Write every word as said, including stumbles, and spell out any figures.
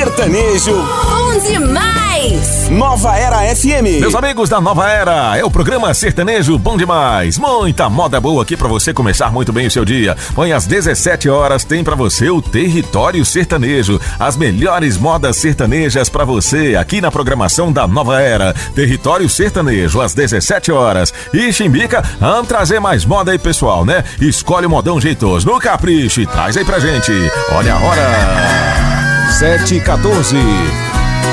sertanejo. Bom demais! Nova Era F M. Meus amigos da Nova Era, é o programa Sertanejo Bom Demais. Muita moda boa aqui pra você começar muito bem o seu dia. Amanhã às dezessete horas tem pra você o Território Sertanejo. As melhores modas sertanejas pra você aqui na programação da Nova Era. Território Sertanejo às dezessete horas. E Chimbica, vamos trazer mais moda aí, pessoal, né? Escolhe o modão jeitoso no capricho e traz aí pra gente. Olha a hora. sete e quatorze.